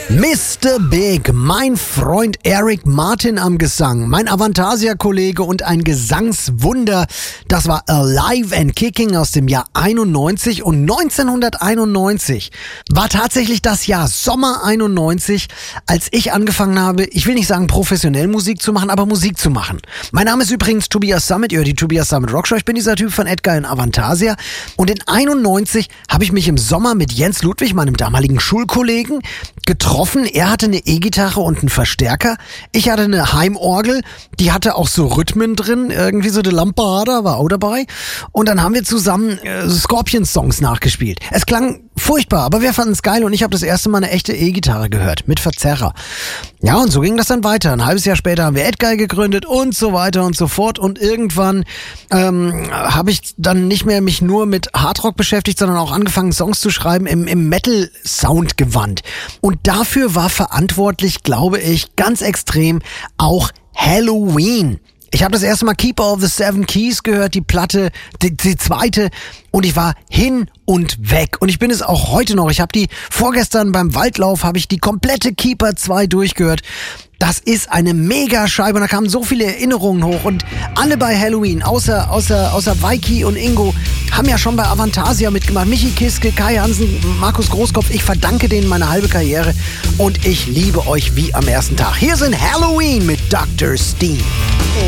Mr. Big, mein Freund Eric Martin am Gesang, mein Avantasia-Kollege und ein Gesangswunder. Das war Alive and Kicking aus dem Jahr 91 und 1991 war tatsächlich das Jahr Sommer 91, als ich angefangen habe, ich will nicht sagen professionell Musik zu machen, aber Musik zu machen. Mein Name ist übrigens Tobias Summit, ihr hört die Tobias Summit Rockshow. Ich bin dieser Typ von Edgar in Avantasia und in 91 habe ich mich im Sommer mit Jens Ludwig, meinem damaligen Schulkollegen, getroffen. Er hatte eine E-Gitarre und einen Verstärker. Ich hatte eine Heimorgel, die hatte auch so Rhythmen drin, irgendwie so eine Lampada war auch dabei. Und dann haben wir zusammen Scorpions-Songs nachgespielt. Es klang furchtbar, aber wir fanden es geil und ich habe das erste Mal eine echte E-Gitarre gehört, mit Verzerrer. Ja, und so ging das dann weiter. Ein halbes Jahr später haben wir Edgar gegründet und so weiter und so fort. Und irgendwann habe ich dann nicht mehr mich nur mit Hardrock beschäftigt, sondern auch angefangen, Songs zu schreiben im Metal-Sound-Gewand. Und dafür war verantwortlich, glaube ich, ganz extrem auch Helloween. Ich habe das erste Mal Keeper of the Seven Keys gehört, die Platte, die zweite, und ich war hin und weg. Und ich bin es auch heute noch. Ich habe die vorgestern beim Waldlauf, habe ich die komplette Keeper 2 durchgehört. Das ist eine Mega-Scheibe und da kamen so viele Erinnerungen hoch und alle bei Helloween, außer Weiki und Ingo, haben ja schon bei Avantasia mitgemacht. Michi Kiske, Kai Hansen, Markus Großkopf, ich verdanke denen meine halbe Karriere und ich liebe euch wie am ersten Tag. Hier sind Helloween mit Dr. Steen.